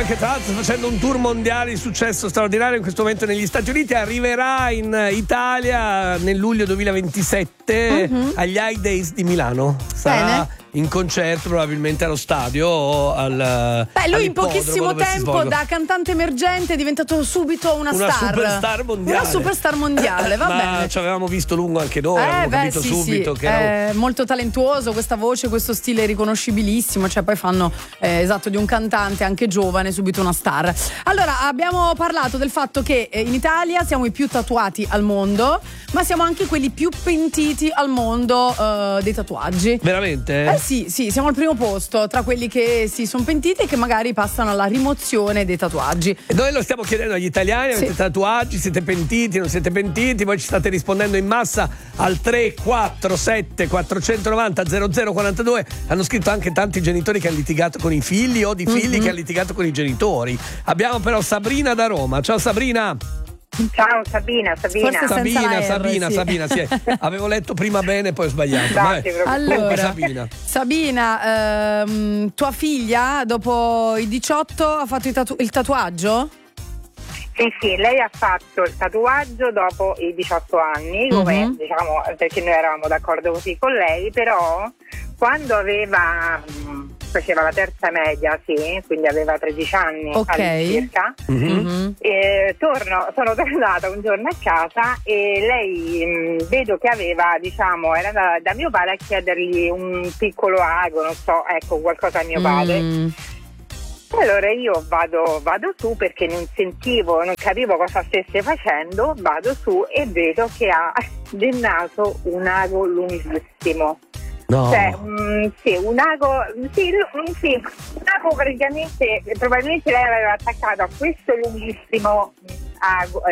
Sabrina, che tra l'altro sta facendo un tour mondiale di successo straordinario in questo momento negli Stati Uniti, arriverà in Italia nel luglio 2027 agli High Days di Milano. Sarà in concerto probabilmente allo stadio o lui in pochissimo tempo da cantante emergente è diventato subito una superstar mondiale. Una superstar mondiale, va bene. Ci avevamo visto lungo anche noi, abbiamo capito subito che è molto talentuoso, questa voce, questo stile riconoscibilissimo, cioè poi fanno esatto di un cantante anche giovane subito una star. Allora, abbiamo parlato del fatto che in Italia siamo i più tatuati al mondo, ma siamo anche quelli più pentiti al mondo dei tatuaggi. Veramente? Sì, siamo al primo posto tra quelli che si sono pentiti e che magari passano alla rimozione dei tatuaggi. E noi lo stiamo chiedendo agli italiani: avete tatuaggi? Siete pentiti? Non siete pentiti? Voi ci state rispondendo in massa al 347 490 0042. Hanno scritto anche tanti genitori che hanno litigato con i figli o di figli che hanno litigato con i genitori. Abbiamo però Sabrina da Roma. Ciao Sabrina. Ciao Sabina. Sabina, sì. Avevo letto prima bene, poi ho sbagliato. Allora, Sabina, tua figlia dopo i 18 ha fatto il tatuaggio? Sì, lei ha fatto il tatuaggio dopo i 18 anni, come diciamo, perché noi eravamo d'accordo così con lei, però quando faceva la terza media, quindi aveva 13 anni all'incirca. Sono tornata un giorno a casa e lei vedo che aveva, era andata da mio padre a chiedergli un piccolo ago, non so, qualcosa a mio padre. Allora io vado su perché non capivo cosa stesse facendo, vado su e vedo che ha del naso un ago lunghissimo. No. Cioè, un ago praticamente, probabilmente lei aveva attaccato a questo lunghissimo ago,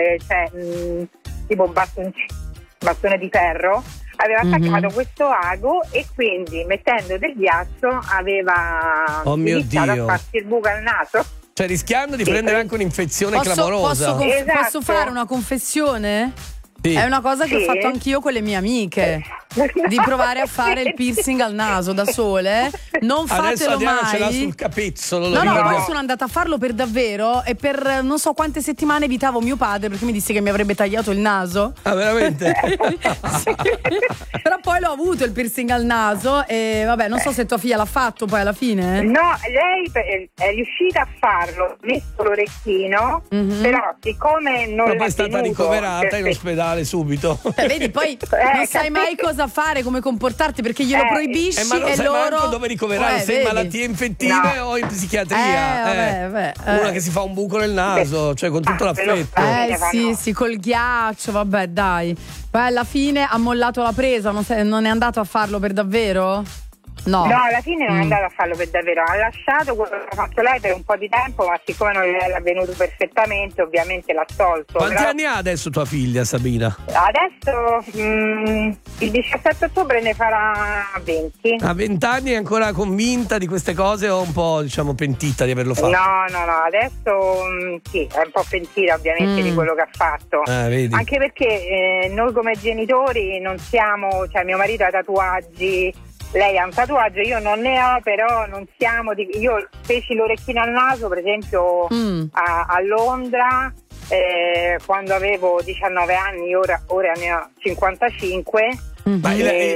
tipo bastone di ferro, aveva attaccato questo ago e quindi mettendo del ghiaccio aveva iniziato a farsi il buco al naso. Cioè rischiando di prendere anche un'infezione clamorosa. Posso fare una confessione? Sì. È una cosa che ho fatto anch'io con le mie amiche, di provare a fare il piercing al naso da sole. Non fatelo adesso Adriana mai. ce l'ha sul capezzolo. No, poi sono andata a farlo per davvero e per non so quante settimane evitavo mio padre perché mi disse che mi avrebbe tagliato il naso. Ah, veramente? Sì. Però poi l'ho avuto il piercing al naso e vabbè, non so se tua figlia l'ha fatto poi alla fine. No, lei è riuscita a farlo, ha messo l'orecchino, però siccome non però poi è stata ricoverata in ospedale subito. Vedi, poi non sai mai cosa fare, come comportarti, perché glielo proibisci ma non e sai loro manco dove ricoverare, se in malattie infettive o in psichiatria. Una che si fa un buco nel naso, cioè con tutto l'affetto. Sì, col ghiaccio, vabbè, dai. Poi alla fine ha mollato la presa, non è andato a farlo per davvero? No, alla fine non è andato a farlo per davvero, ha lasciato quello che ha fatto lei per un po' di tempo, ma siccome non le era venuto perfettamente ovviamente l'ha tolto. Quanti anni ha adesso tua figlia Sabina? Adesso il 17 ottobre ne farà 20. A 20 anni è ancora convinta di queste cose o un po' pentita di averlo fatto? No, adesso sì, è un po' pentita ovviamente di quello che ha fatto. Vedi. Anche perché noi come genitori non siamo, cioè mio marito ha tatuaggi, lei ha un tatuaggio, io non ne ho, però non siamo io feci l'orecchino al naso per esempio a Londra quando avevo 19 anni, ora ne ho 55. Ma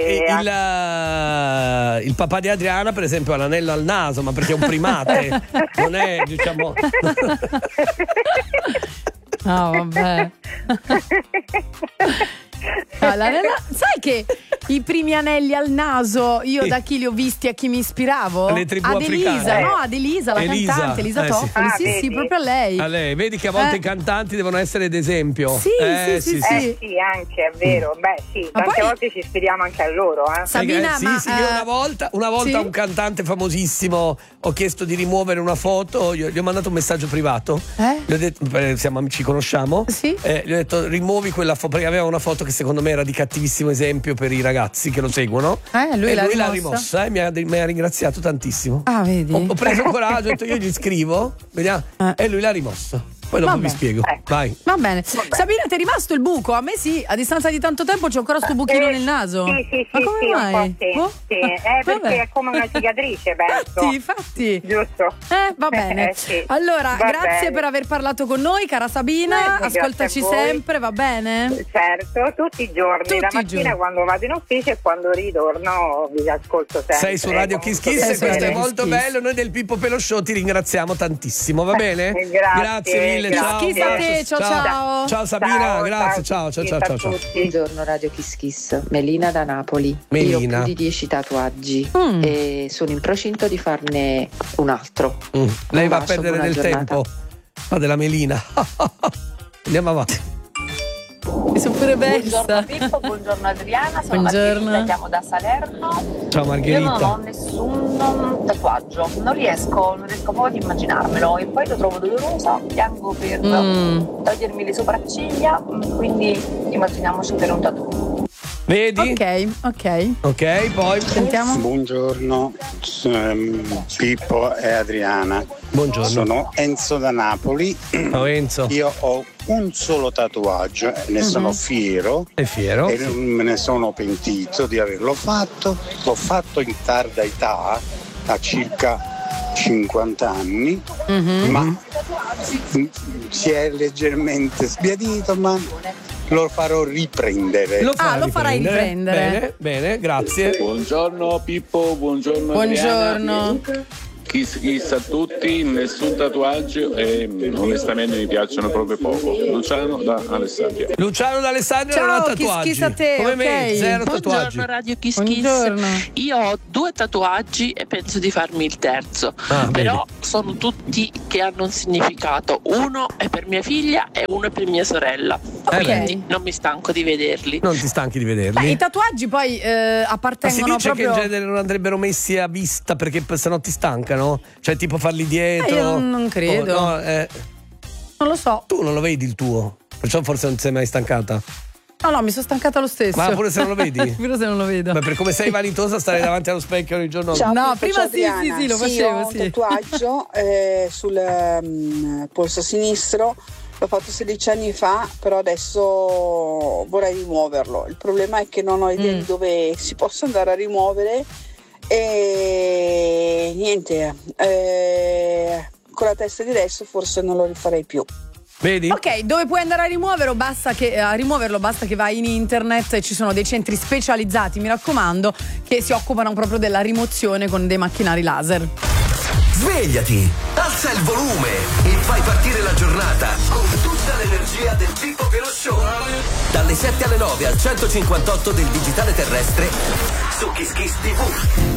il papà di Adriana per esempio ha l'anello al naso, ma perché è un primate, non è no, vabbè. Sai che i primi anelli al naso io da chi li ho visti, a chi mi ispiravo? Alle tribù africane. Ad Elisa, la cantante Elisa Toffoli. Sì, proprio a lei. Vedi che a volte i cantanti devono essere d'esempio. Sì, anche è vero. Tante volte ci ispiriamo anche a loro. Sabina, io una volta un cantante famosissimo ho chiesto di rimuovere una foto, gli ho mandato un messaggio privato. Gli ho detto, ci conosciamo. Sì. Gli ho detto rimuovi quella foto perché aveva una foto che secondo me era di cattivissimo esempio per i ragazzi che lo seguono. Lui l'ha rimossa e mi ha ringraziato tantissimo. Vedi? Ho preso coraggio, ho detto io gli scrivo, vediamo, e lui l'ha rimossa. Poi dopo vi spiego. Vai. Va bene. Sabina, ti è rimasto il buco? A me sì, a distanza di tanto tempo c'ho ancora sto buchino nel naso. Sì, ma come mai? Sì. Perché è come una cicatrice, penso. Infatti. Giusto. Va bene. Sì. Allora, Va grazie bene. per aver parlato con noi, cara Sabina. Ascoltaci sempre, va bene? Certo, tutti i giorni. La mattina quando vado in ufficio e quando ritorno vi ascolto sempre. Sei su Radio Kiss Kiss e questo è molto bello. Noi del Pippo Pello Show ti ringraziamo tantissimo, va bene? Grazie mille, ciao. Kiss a te, ciao. Ciao Sabina, grazie, ciao. Buongiorno Radio Kiss Kiss, Melina da Napoli. Melina. Io ho più di 10 tatuaggi e sono in procinto di farne un altro. Lei va a perdere del tempo. Ma della Melina. Andiamo avanti. Mi sono pure persa. Buongiorno Pippo, buongiorno Adriana, sono Margherita, chiamo da Salerno. Ciao Margherita. Io non ho nessun tatuaggio, non riesco proprio ad immaginarmelo e poi lo trovo doloroso, piango per togliermi le sopracciglia, quindi immaginiamoci per un tatuaggio. Vedi? Ok, poi sentiamo. Buongiorno Pippo e Adriana. Buongiorno. Sono Enzo da Napoli. Ciao Enzo. Io ho un solo tatuaggio, ne sono fiero. È fiero? E me ne sono pentito di averlo fatto. L'ho fatto in tarda età, a circa 50 anni, ma si è leggermente sbiadito, ma lo farò riprendere. Lo farai riprendere. Bene, grazie. Buongiorno Pippo, buongiorno Adriana. Kiss a tutti, nessun tatuaggio e onestamente mi piacciono proprio poco. Luciano da Alessandria. Luciano da Alessandria non ha tatuaggi. Kiss a te, come me, zero tatuaggi. Buongiorno Radio Kiss Kiss. Io ho 2 tatuaggi e penso di farmi il terzo. Però sono tutti che hanno un significato. Uno è per mia figlia e uno è per mia sorella. Quindi non mi stanco di vederli. Non ti stanchi di vederli? I tatuaggi poi appartengono ma si dice proprio... che in genere non andrebbero messi a vista perché sennò ti stancano? Cioè tipo farli dietro? Io non credo. Non lo so. Tu non lo vedi il tuo? Perciò forse non ti sei mai stancata? No, mi sono stancata lo stesso. Ma pure se non lo vedi? Pure se non lo vedo. Ma per come sei vanitosa stare davanti allo specchio ogni giorno? Ciao, no, Pippo, prima sì, lo facevo. Ho un tatuaggio sul polso sinistro. L'ho fatto 16 anni fa, però adesso vorrei rimuoverlo. Il problema è che non ho idea di dove si possa andare a rimuovere e niente, con la testa di adesso forse non lo rifarei più. Vedi? Ok, dove puoi andare a rimuoverlo? Basta che vai in internet e ci sono dei centri specializzati, mi raccomando, che si occupano proprio della rimozione con dei macchinari laser. Svegliati, alza il volume e fai partire la giornata con tutta l'energia del Pippo Pello Show. Dalle 7 alle 9 al 158 del digitale terrestre su Kiss Kiss TV.